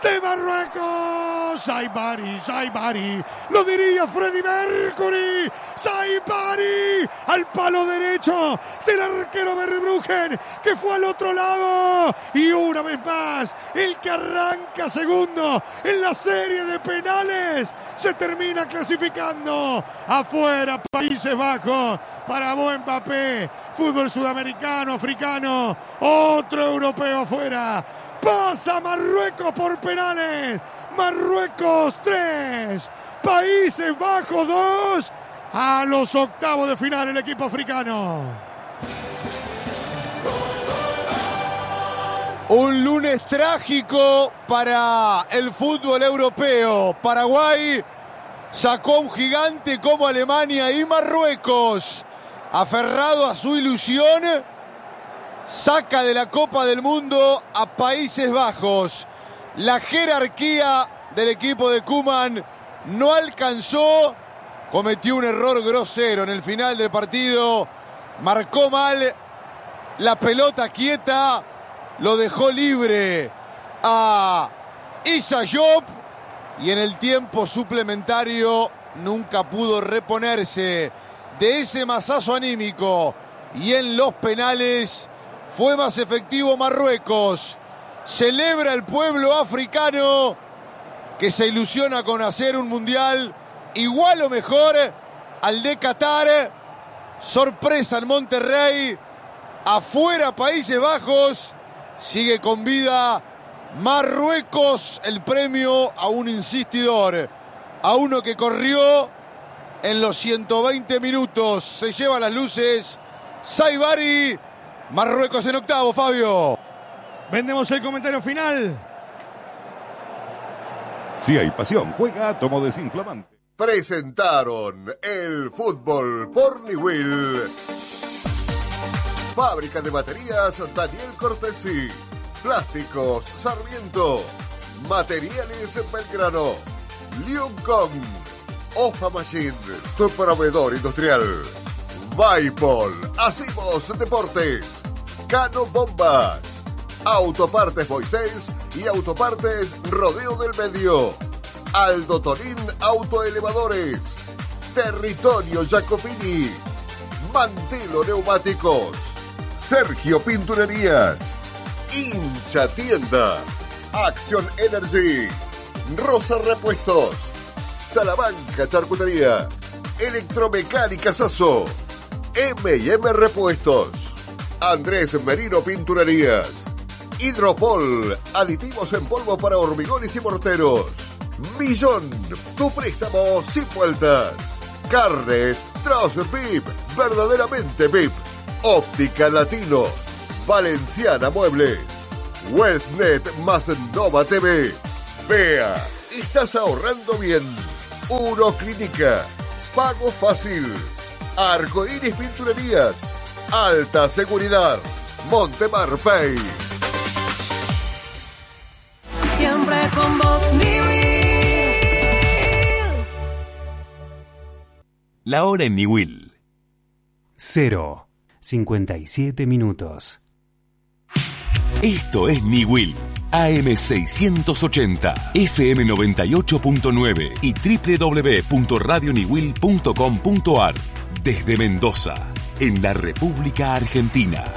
de Marruecos. Saibari, lo diría Freddie Mercury. Saibari al palo derecho del arquero Verbruggen, que fue al otro lado. Y una vez más, el que arranca segundo en la serie de penales se termina clasificando. Afuera Países Bajos para Mbappé. Fútbol sudamericano, africano, otro europeo afuera. Pasa Marruecos por penales. Marruecos 3, Países Bajos 2. A los octavos de final el equipo africano. Un lunes trágico para el fútbol europeo. Paraguay sacó a un gigante como Alemania y Marruecos, aferrado a su ilusión, saca de la Copa del Mundo a Países Bajos. La jerarquía del equipo de Koeman no alcanzó, cometió un error grosero en el final del partido, marcó mal la pelota quieta, lo dejó libre a Issa Diop y en el tiempo suplementario nunca pudo reponerse de ese mazazo anímico, y en los penales fue más efectivo Marruecos. Celebra el pueblo africano que se ilusiona con hacer un mundial igual o mejor al de Qatar. Sorpresa en Monterrey, afuera Países Bajos, sigue con vida Marruecos. El premio a un insistidor, a uno que corrió en los 120 minutos. Se lleva las luces Saibari. Marruecos en octavo, Fabio. Vendemos el comentario final. Si hay pasión, juega Tomo Desinflamante. Presentaron el fútbol por Niwil. Fábrica de baterías Daniel Cortesi. Plásticos Sarmiento. Materiales Belgrano. Liuncom. Ofa Machine, tu proveedor industrial. Vaipol, Hacemos Deportes. Cano Bombas. Autopartes Moisés y Autopartes Rodeo del Medio. Aldo Torín Autoelevadores. Territorio Jacopini. Mantelo Neumáticos. Sergio Pinturerías. Hincha Tienda. Acción Energy. Rosa Repuestos. Salamanca Charcutería. Electromecánica Sasso. M&M Repuestos. Andrés Merino Pinturerías. Hidropol, aditivos en polvo para hormigones y morteros. Millón, tu préstamo sin vueltas. Carnes Troz VIP, verdaderamente VIP. Óptica Latino. Valenciana Muebles. Westnet más Nova TV. Vea, estás ahorrando bien. Uroclínica. Pago fácil. Arcoíris Pinturerías. Alta seguridad. Montemar Pay. Siempre con vos, Niwil. La hora en Niwil. 0:57 minutos. Esto es Niwil. AM680, FM 98.9 y www.radioniwil.com.ar. Desde Mendoza, en la República Argentina.